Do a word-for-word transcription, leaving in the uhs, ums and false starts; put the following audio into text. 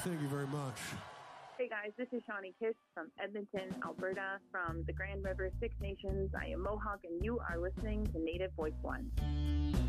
Thank you very much. Hey guys, this is Shawnee Kiss from Edmonton, Alberta, from the Grand River Six Nations. I am Mohawk, and you are listening to Native Voice One.